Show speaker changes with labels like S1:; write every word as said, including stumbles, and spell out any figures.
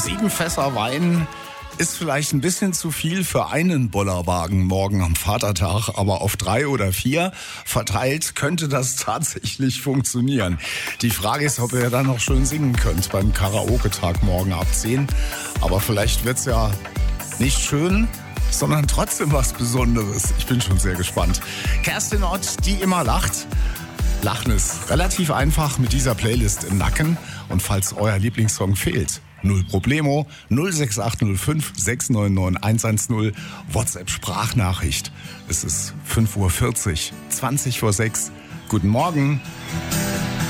S1: Sieben Fässer Wein ist vielleicht ein bisschen zu viel für einen Bollerwagen morgen am Vatertag, aber auf drei oder vier verteilt könnte das tatsächlich funktionieren. Die Frage ist, ob ihr dann noch schön singen könnt beim Karaoke-Tag morgen ab zehn. Aber vielleicht wird's ja nicht schön, sondern trotzdem was Besonderes. Ich bin schon sehr gespannt. Kerstin Ott, die immer lacht. Lachen ist relativ einfach mit dieser Playlist im Nacken. Und falls euer Lieblingssong fehlt, null Problemo, null sechs acht null fünf sechs neun neun eins eins null, WhatsApp-Sprachnachricht. Es ist fünf Uhr vierzig, zwanzig vor sechs. Guten Morgen.